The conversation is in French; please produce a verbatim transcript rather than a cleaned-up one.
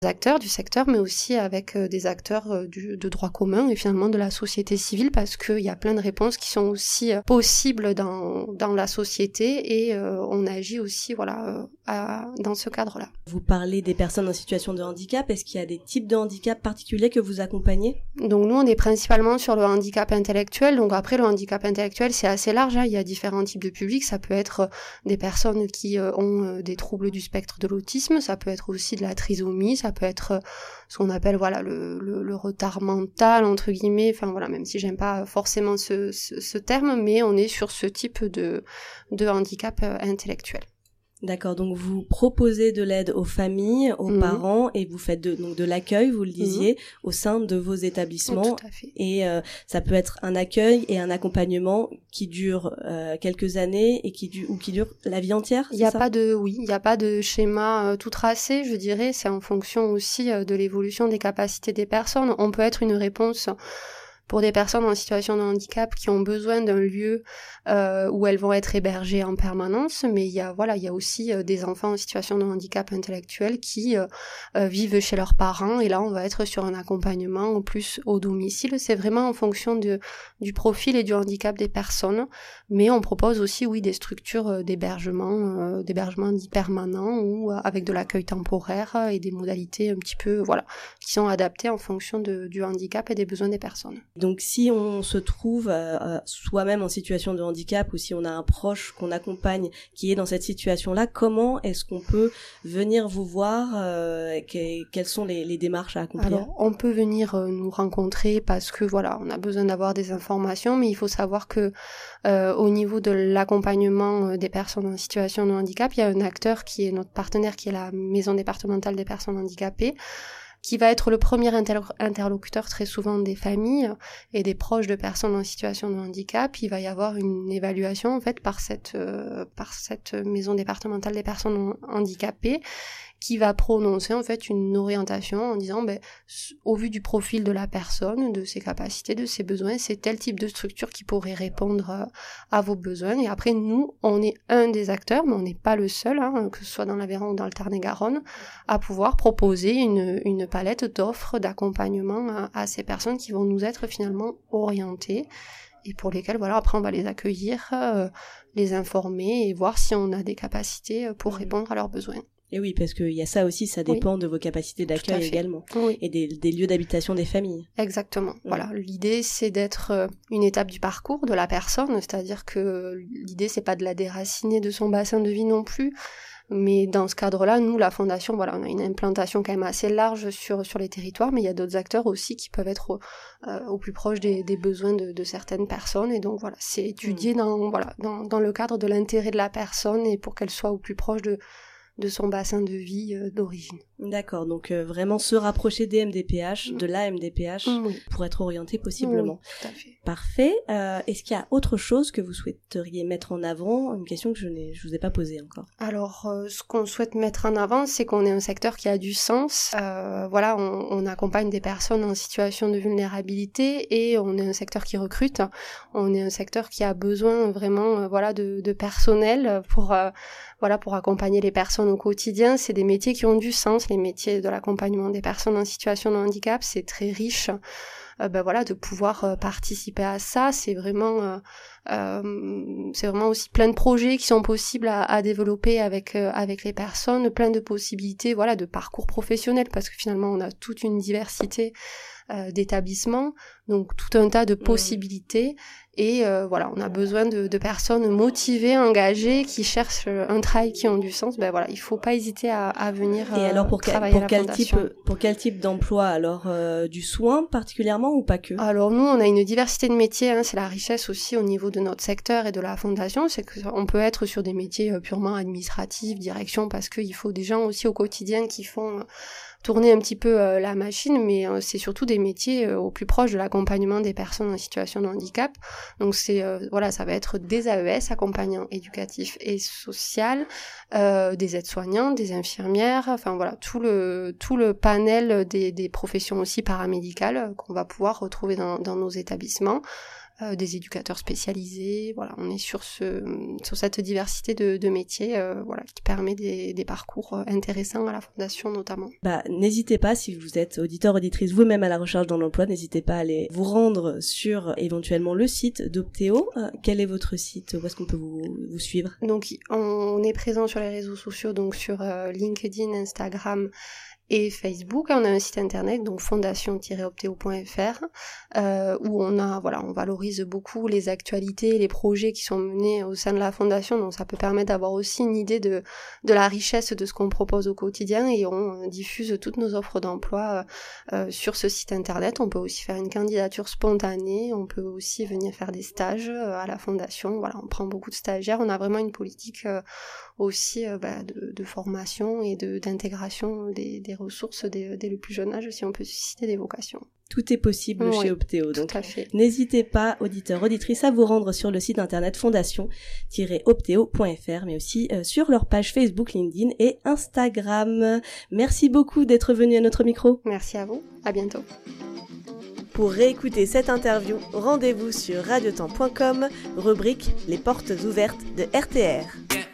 acteurs du secteur, mais aussi avec euh, des acteurs euh, du, de droit commun et finalement de la société civile, parce qu'il y a plein de réponses qui sont aussi euh, possibles dans, dans la société et euh, on agit aussi voilà, euh, à, dans ce cadre-là. Vous parlez des personnes en situation de handicap, est-ce qu'il y a des types de handicap particuliers que vous accompagnez ? Donc nous, on est principalement sur le handicap intellectuel, donc après le handicap intellectuel, c'est assez large, hein. Il y a différents types de publics, ça peut être des personnes qui euh, ont euh, des troubles du spectre de l'autisme, ça peut être aussi de la trisomie, ça peut être ce qu'on appelle voilà le, le, le retard mental entre guillemets, enfin voilà, même si j'aime pas forcément ce, ce, ce terme, mais on est sur ce type de, de handicap intellectuel. D'accord, donc vous proposez de l'aide aux familles, aux mmh. parents, et vous faites de, donc de l'accueil, vous le disiez, mmh. au sein de vos établissements. Tout à fait. Et euh, ça peut être un accueil et un accompagnement qui dure euh, quelques années et qui du, ou qui dure la vie entière. Il y a pas de oui, il y a pas de schéma euh, tout tracé, je dirais. C'est en fonction aussi euh, de l'évolution des capacités des personnes. On peut être une réponse pour des personnes en situation de handicap qui ont besoin d'un lieu euh, où elles vont être hébergées en permanence, mais il y a voilà, il y a aussi euh, des enfants en situation de handicap intellectuel qui euh, euh, vivent chez leurs parents, et là on va être sur un accompagnement au plus au domicile. C'est vraiment en fonction de du profil et du handicap des personnes, mais on propose aussi oui des structures euh, d'hébergement, euh, d'hébergement dit permanent ou euh, avec de l'accueil temporaire et des modalités un petit peu voilà qui sont adaptées en fonction de, du handicap et des besoins des personnes. Donc si on se trouve euh, soi-même en situation de handicap ou si on a un proche qu'on accompagne qui est dans cette situation-là, comment est-ce qu'on peut venir vous voir euh, que, Quelles sont les, les démarches à accomplir ? Alors, on peut venir euh, nous rencontrer parce que voilà, on a besoin d'avoir des informations, mais il faut savoir que euh, au niveau de l'accompagnement des personnes en situation de handicap, il y a un acteur qui est notre partenaire, qui est la Maison départementale des personnes handicapées, qui va être le premier interlocuteur très souvent des familles et des proches de personnes en situation de handicap. Il va y avoir une évaluation en fait par cette euh, par cette maison départementale des personnes handicapées qui va prononcer en fait une orientation en disant ben, au vu du profil de la personne, de ses capacités, de ses besoins, c'est tel type de structure qui pourrait répondre à vos besoins. Et après, nous, on est un des acteurs, mais on n'est pas le seul, hein, que ce soit dans l'Aveyron ou dans le Tarn-et-Garonne, à pouvoir proposer une, une palette d'offres d'accompagnement à, à ces personnes qui vont nous être finalement orientées et pour lesquelles, voilà, après on va les accueillir, euh, les informer et voir si on a des capacités pour répondre à leurs besoins. Et oui, parce qu'il y a ça aussi, ça dépend oui. de vos capacités d'accueil également, oui. et des, des lieux d'habitation des familles. Exactement. Oui. Voilà, l'idée c'est d'être une étape du parcours de la personne, c'est-à-dire que l'idée c'est pas de la déraciner de son bassin de vie non plus, mais dans ce cadre-là, nous, la Fondation, voilà, on a une implantation quand même assez large sur sur les territoires, mais il y a d'autres acteurs aussi qui peuvent être au, euh, au plus proche des, des besoins de, de certaines personnes, et donc voilà, c'est étudié mmh. dans voilà dans dans le cadre de l'intérêt de la personne et pour qu'elle soit au plus proche de de son bassin de vie euh, d'origine. D'accord, donc euh, vraiment se rapprocher des M D P H, mmh. de la M D P H, mmh. pour être orienté possiblement. Oui, tout à fait. Parfait. Euh, est-ce qu'il y a autre chose que vous souhaiteriez mettre en avant ? Une question que je ne vous ai pas posée encore. Alors, euh, ce qu'on souhaite mettre en avant, c'est qu'on est un secteur qui a du sens. Euh, voilà, on, on accompagne des personnes en situation de vulnérabilité et on est un secteur qui recrute. On est un secteur qui a besoin vraiment, euh, voilà, de, de personnel pour, euh, voilà, pour accompagner les personnes au quotidien. C'est des métiers qui ont du sens. Les métiers de l'accompagnement des personnes en situation de handicap, c'est très riche. Euh, ben voilà, de pouvoir euh, participer à ça, c'est vraiment, euh, euh, c'est vraiment aussi plein de projets qui sont possibles à, à développer avec euh, avec les personnes, plein de possibilités, voilà, de parcours professionnels, parce que finalement on a toute une diversité euh, d'établissements, donc tout un tas de possibilités. Et euh, voilà, on a besoin de, de personnes motivées, engagées, qui cherchent un travail qui ont du sens. Ben voilà, il faut pas hésiter à, à venir euh, Et alors pour travailler quel, pour à la quel Fondation. type, pour quel type d'emploi alors euh, du soin particulièrement ou pas que ? Alors nous, on a une diversité de métiers. Hein, c'est la richesse aussi au niveau de notre secteur et de la Fondation. C'est que on peut être sur des métiers purement administratifs, direction, parce qu'il faut des gens aussi au quotidien qui font tourner un petit peu euh, la machine, mais euh, c'est surtout des métiers euh, au plus proche de l'accompagnement des personnes en situation de handicap. Donc c'est euh, voilà, ça va être des A E S, accompagnants éducatifs et social, euh, des aides-soignants, des infirmières, enfin voilà, tout le tout le panel des, des professions aussi paramédicales qu'on va pouvoir retrouver dans, dans nos établissements. euh, des éducateurs spécialisés. Voilà, on est sur ce sur cette diversité de, de métiers, euh, voilà, qui permet des, des parcours intéressants à la Fondation notamment. Bah, n'hésitez pas, si vous êtes auditeur, auditrice, vous-même à la recherche dans l'emploi, n'hésitez pas à aller vous rendre sur éventuellement le site d'Optéo. Euh, quel est votre site? Où est-ce qu'on peut vous, vous suivre? Donc, on est présent sur les réseaux sociaux, donc sur euh, LinkedIn, Instagram et Facebook. On a un site internet, donc fondation tiret optéo point f r, euh, où on a, voilà, on valorise beaucoup les actualités, les projets qui sont menés au sein de la Fondation, donc ça peut permettre d'avoir aussi une idée de, de la richesse de ce qu'on propose au quotidien, et on diffuse toutes nos offres d'emploi euh, sur ce site internet. On peut aussi faire une candidature spontanée, on peut aussi venir faire des stages à la Fondation. Voilà, on prend beaucoup de stagiaires, on a vraiment une politique euh, aussi euh, bah, de, de formation et de, d'intégration des, des ressources dès, dès le plus jeune âge, si on peut susciter des vocations. Tout est possible oui, chez Optéo, donc tout à fait. N'hésitez pas, auditeurs, auditrices, à vous rendre sur le site internet fondation tiret optéo point f r, mais aussi euh, sur leur page Facebook, LinkedIn et Instagram. Merci beaucoup d'être venu à notre micro. Merci à vous, à bientôt. Pour réécouter cette interview, rendez-vous sur radiotemps point com, rubrique Les portes ouvertes de R T R.